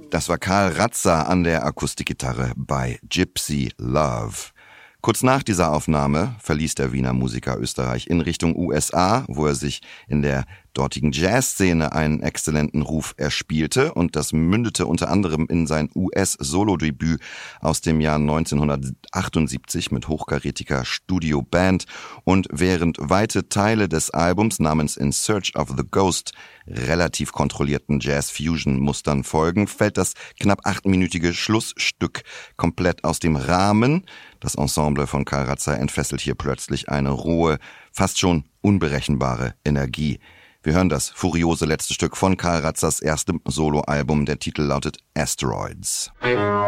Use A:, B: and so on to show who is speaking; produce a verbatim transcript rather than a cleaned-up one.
A: Das war Karl Razza an der Akustikgitarre bei Gypsy Love. Kurz nach dieser Aufnahme verließ der Wiener Musiker Österreich in Richtung U S A, wo er sich in der dortigen Jazzszene einen exzellenten Ruf erspielte, und das mündete unter anderem in sein U S-Solodebüt aus dem Jahr neunzehnhundertachtundsiebzig mit hochkarätiger Studioband. Und während weite Teile des Albums namens In Search of the Ghost relativ kontrollierten Jazz-Fusion-Mustern folgen, fällt das knapp achtminütige Schlussstück komplett aus dem Rahmen. Das Ensemble von Karl Razza entfesselt hier plötzlich eine rohe, fast schon unberechenbare Energie. Wir hören das furiose letzte Stück von Karl Razzas erstem Soloalbum. Der Titel lautet Asteroids.